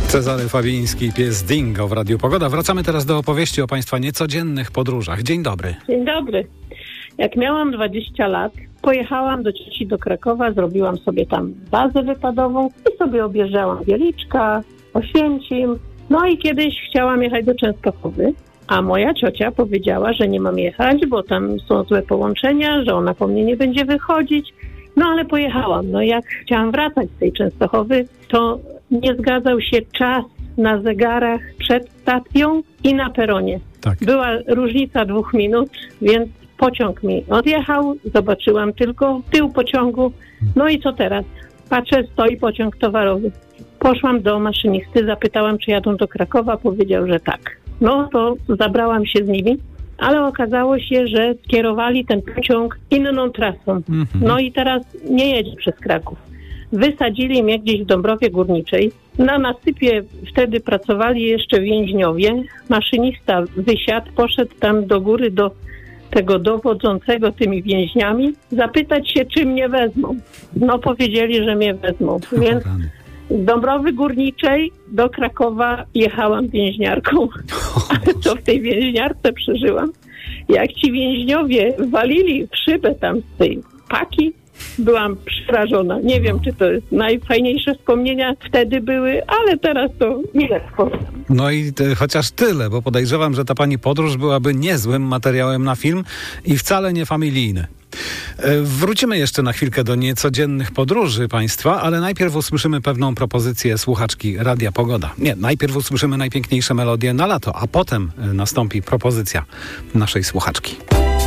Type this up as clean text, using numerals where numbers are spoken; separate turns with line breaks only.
Cezary Fabiński, pies Dingo w Radiu Pogoda. Wracamy teraz do opowieści o Państwa niecodziennych podróżach. Dzień dobry.
Dzień dobry. Jak miałam 20 lat, pojechałam do cioci do Krakowa, zrobiłam sobie tam bazę wypadową i sobie objeżdżałam Wieliczka, Oświęcim. No i kiedyś chciałam jechać do Częstochowy, a moja ciocia powiedziała, że nie mam jechać, bo tam są złe połączenia, że ona po mnie nie będzie wychodzić. No ale pojechałam. No jak chciałam wracać z tej Częstochowy, to nie zgadzał się czas na zegarach przed stacją i na peronie.
Tak.
Była różnica 2 minut, więc pociąg mi odjechał, zobaczyłam tylko tył pociągu. No i co teraz? Patrzę, stoi pociąg towarowy. Poszłam do maszynisty, zapytałam, czy jadą do Krakowa, powiedział, że tak. No to zabrałam się z nimi, ale okazało się, że skierowali ten pociąg inną trasą. No i teraz nie jedzie przez Kraków. Wysadzili mnie gdzieś w Dąbrowie Górniczej. Na nasypie wtedy pracowali jeszcze więźniowie. Maszynista wysiadł, poszedł tam do góry do tego dowodzącego tymi więźniami, zapytać się, czy mnie wezmą. No powiedzieli, że mnie wezmą. Więc z Dąbrowy Górniczej do Krakowa jechałam więźniarką. Ale co w tej więźniarce przeżyłam? Jak ci więźniowie walili w szybę tam z tej paki, byłam przerażona. Nie wiem, czy to jest najfajniejsze wspomnienia wtedy były, ale teraz to mile wspominam.
No i chociaż tyle, bo podejrzewam, że ta pani podróż byłaby niezłym materiałem na film i wcale nie familijny. Wrócimy jeszcze na chwilkę do niecodziennych podróży Państwa, ale najpierw usłyszymy pewną propozycję słuchaczki Radia Pogoda. Nie, najpierw usłyszymy najpiękniejsze melodie na lato, a potem nastąpi propozycja naszej słuchaczki.